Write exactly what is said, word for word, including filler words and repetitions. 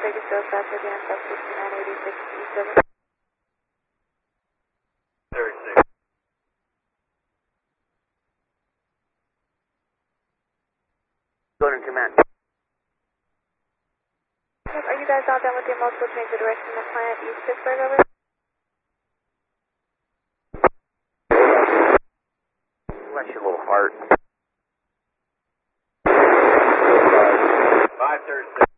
Vegas Sales Factor again, that's sixty-nine eighty-six E seven. thirty-six. Going to command. Are you guys all done with your multiple change of direction to plant East Pittsburgh over? Bless your little heart. five thirty-six.